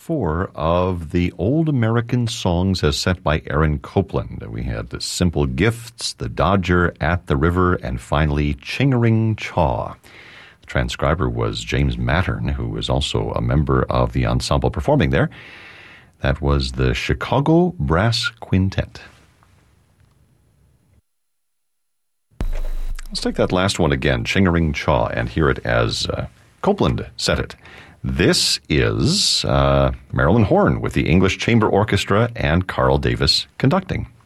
4 of the Old American Songs as set by Aaron Copland. We had the Simple Gifts, The Dodger, At the River, and finally Chingering Chaw. The transcriber was James Mattern, who was also a member of the ensemble performing there. That was the Chicago Brass Quintet. Let's take that last one again, Chingering Chaw, and hear it as Copland said it. This is Marilyn Horne with the English Chamber Orchestra and Carl Davis conducting.